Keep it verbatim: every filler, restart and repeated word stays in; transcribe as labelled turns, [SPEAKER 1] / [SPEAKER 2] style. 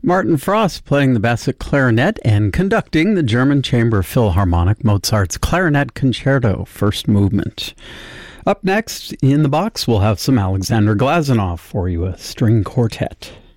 [SPEAKER 1] Martin Frost playing the Bassett clarinet and conducting the German Chamber Philharmonic Mozart's Clarinet Concerto, first movement. Up next, in the box, we'll have some Alexander Glazunov for you, a string quartet.